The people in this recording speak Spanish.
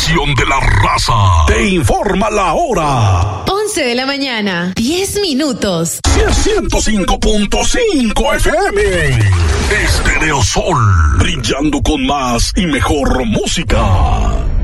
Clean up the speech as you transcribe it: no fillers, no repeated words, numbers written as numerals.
estación de la raza. Te informa la hora. 11 de la mañana, 10 minutos. 105.5 FM. Estereo Sol, brillando con más y mejor música.